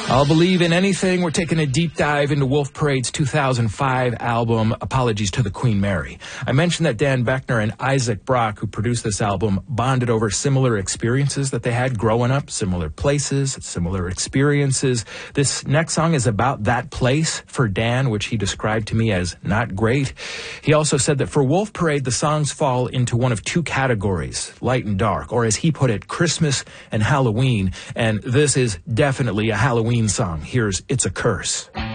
I'll Believe in Anything. We're taking a deep dive into Wolf Parade's 2005 album, Apologies to the Queen Mary. I mentioned that Dan Beckner and Isaac Brock, who produced this album, bonded over similar experiences that they had growing up, similar places, similar experiences. This next song is about that place for Dan, which he described to me as not great. He also said that for Wolf Parade, the songs fall into one of two categories, light and dark, or as he put it, Christmas and Halloween. And this is definitely a Halloween song. Here's It's a Curse.